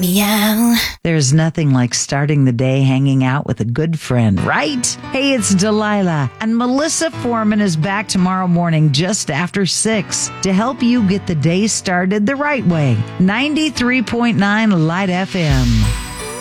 Meow. There's nothing like starting the day hanging out with a good friend, right? Hey, it's Delilah, and Melissa Foreman is back tomorrow morning just after 6 to help you get the day started the right way. 93.9 Light FM.